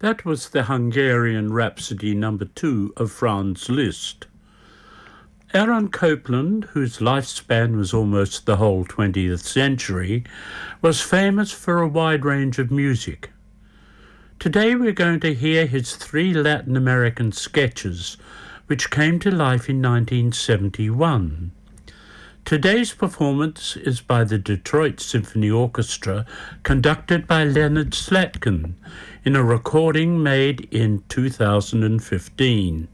That was the Hungarian Rhapsody number 2 of Franz Liszt. Aaron Copland, whose lifespan was almost the whole 20th century, was famous for a wide range of music. Today we're going to hear his 3 Latin American sketches, which came to life in 1971. Today's performance is by the Detroit Symphony Orchestra, conducted by Leonard Slatkin, in a recording made in 2015.